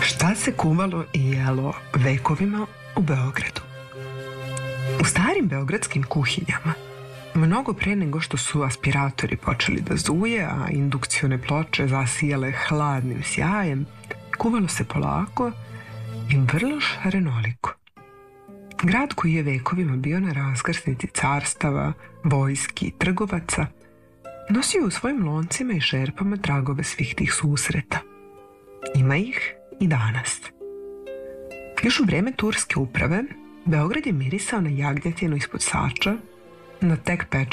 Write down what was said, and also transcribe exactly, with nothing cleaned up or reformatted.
Šta se kuvalo i jelo vekovima u Beogradu? U starim beogradskim kuhinjama, mnogo pre nego što su aspiratori počeli da zuje, a indukcione ploče zasijale hladnim sjajem, kuvalo se polako i vrlo šarenoliko. Grad koji je vekovima bio na raskrsnici carstava, vojski i trgovaca, nosio u svojim loncima i šerpama tragove svih tih susreta. Ima ih i danas. Još u vreme turske uprave, Beograd je mirisao na jagnjetinu ispod Sača, na tek pečenu